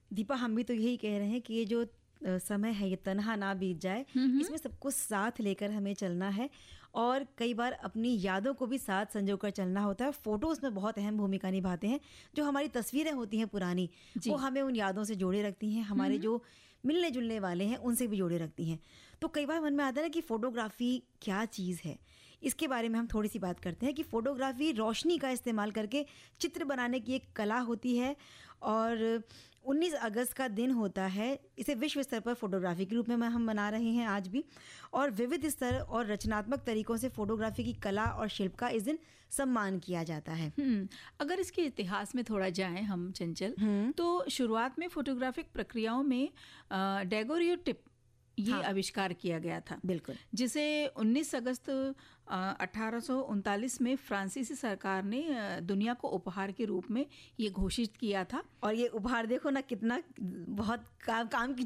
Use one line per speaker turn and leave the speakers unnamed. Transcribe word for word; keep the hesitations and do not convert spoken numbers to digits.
दीपा, हम भी तो यही कह रहे हैं कि ये जो अ, समय है ये तन्हा ना बीत जाए, इसमें सबको साथ लेकर हमें चलना है और कई बार अपनी यादों को भी साथ संजोकर चलना होता है। फ़ोटो उसमें बहुत अहम भूमिका निभाते हैं। जो हमारी तस्वीरें होती हैं पुरानी, वो हमें उन यादों से जोड़े रखती हैं, हमारे जो मिलने जुलने वाले हैं उनसे भी जोड़े रखती हैं। तो कई बार मन में आता है ना कि फ़ोटोग्राफ़ी क्या चीज़ है। इसके बारे में हम थोड़ी सी बात करते हैं कि फ़ोटोग्राफ़ी रोशनी का इस्तेमाल करके चित्र बनाने की एक कला होती है और उन्नीस अगस्त का दिन होता है। इसे विश्व स्तर पर फ़ोटोग्राफ़ी के रूप में हम मना रहे हैं आज भी, और विविध स्तर और रचनात्मक तरीकों से फ़ोटोग्राफ़ी की कला और शिल्प का इस दिन सम्मान किया जाता है।
अगर इसके इतिहास में थोड़ा जाएं हम चंचल, तो शुरुआत में फ़ोटोग्राफिक प्रक्रियाओं में डेगोरियोटिप ये हाँ। आविष्कार किया गया था,
बिल्कुल,
जिसे उन्नीस अगस्त अठारह सौ उनतालीस में फ्रांसीसी सरकार ने दुनिया को उपहार के रूप में ये घोषित किया था।
और ये उपहार देखो ना कितना बहुत काम काम की